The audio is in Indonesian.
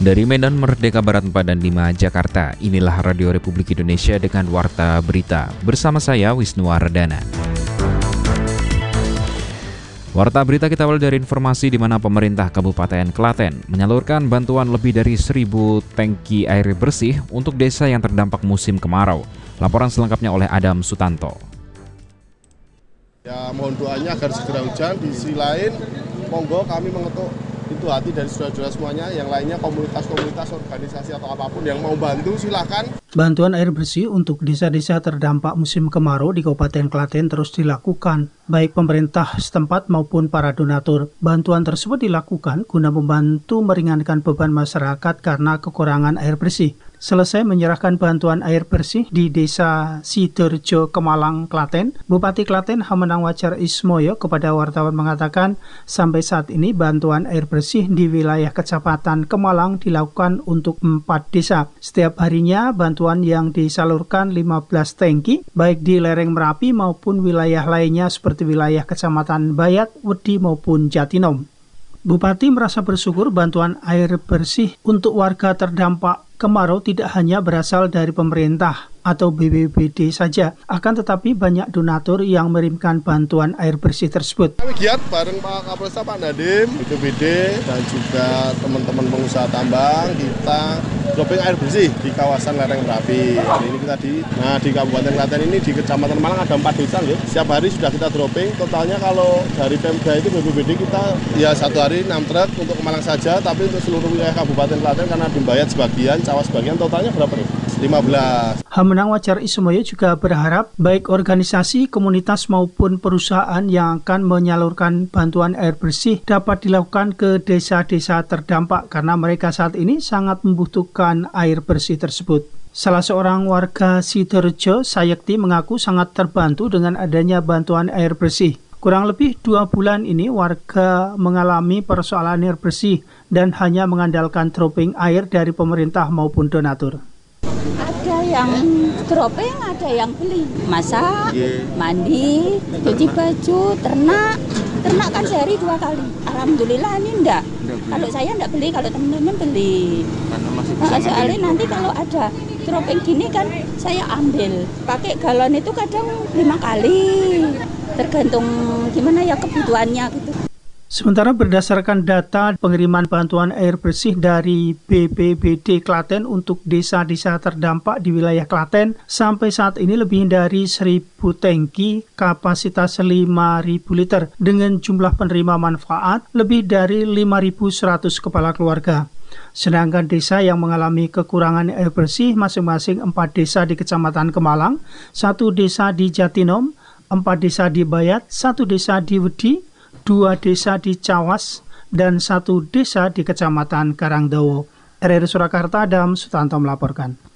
Dari Medan Merdeka Barat 4 dan 5 Jakarta, inilah Radio Republik Indonesia dengan Warta Berita. Bersama saya, Wisnu Wardana. Warta Berita kita awal dari informasi di mana pemerintah Kabupaten Klaten menyalurkan bantuan lebih dari 1.000 tangki air bersih untuk desa yang terdampak musim kemarau. Laporan selengkapnya oleh Adam Sutanto. Ya, mohon doanya agar segera hujan. Di sisi lain, monggo kami mengetuk pintu hati dari saudara-saudara semuanya, yang lainnya komunitas-komunitas, organisasi atau apapun yang mau bantu silahkan. Bantuan air bersih untuk desa-desa terdampak musim kemarau di Kabupaten Klaten terus dilakukan, baik pemerintah setempat maupun para donatur. Bantuan tersebut dilakukan guna membantu meringankan beban masyarakat karena kekurangan air bersih. Selesai menyerahkan bantuan air bersih di Desa Sidorejo, Kemalang, Klaten, Bupati Klaten Hamenang Wajar Ismoyo kepada wartawan mengatakan sampai saat ini bantuan air bersih di wilayah Kecamatan Kemalang dilakukan untuk 4 desa. Setiap harinya bantuan yang disalurkan 15 tangki, baik di lereng Merapi maupun wilayah lainnya seperti wilayah Kecamatan Bayat, Wedi maupun Jatinom. Bupati merasa bersyukur bantuan air bersih untuk warga terdampak kemarau tidak hanya berasal dari pemerintah atau BPBD saja, akan tetapi banyak donatur yang mengirimkan bantuan air bersih tersebut. Kami giat bareng Pak Kapolresta, Pak Nadiem, BPBD, dan juga teman-teman pengusaha tambang, kita dropping air bersih di kawasan lereng Merapi. Hari ini kita di Kabupaten Klaten ini, di Kecamatan Malang ada 4 desa. Setiap hari sudah kita dropping, totalnya kalau dari Pemda itu BPBD kita ya satu hari 6 truk untuk Malang saja, tapi untuk seluruh wilayah Kabupaten Klaten karena di Bayat sebagian, Cawas sebagian, totalnya berapa nih? 15. Hamenang Wajar Ismoyo juga berharap baik organisasi, komunitas maupun perusahaan yang akan menyalurkan bantuan air bersih dapat dilakukan ke desa-desa terdampak karena mereka saat ini sangat membutuhkan air bersih tersebut. Salah seorang warga Sidorejo, Sayekti, mengaku sangat terbantu dengan adanya bantuan air bersih. Kurang lebih 2 bulan ini warga mengalami persoalan air bersih dan hanya mengandalkan dropping air dari pemerintah maupun donatur. Ada yang dropping, ada yang beli. Masak, mandi, cuci baju, ternak kan sehari 2 kali. Alhamdulillah ini enggak. Kalau saya enggak beli, kalau teman-teman beli. Soalnya nanti kalau ada dropping gini kan saya ambil. Pakai galon itu kadang 5 kali. Tergantung gimana ya kebutuhannya gitu. Sementara berdasarkan data pengiriman bantuan air bersih dari BPBD Klaten untuk desa-desa terdampak di wilayah Klaten, sampai saat ini lebih dari 1.000 tangki kapasitas 5.000 liter dengan jumlah penerima manfaat lebih dari 5.100 kepala keluarga. Sedangkan desa yang mengalami kekurangan air bersih masing-masing 4 desa di Kecamatan Kemalang, 1 desa di Jatinom, 4 desa di Bayat, 1 desa di Wedi, 2 desa di Cawas, dan 1 desa di Kecamatan Karangdawo. RRI Surakarta, Adam Sutanto melaporkan.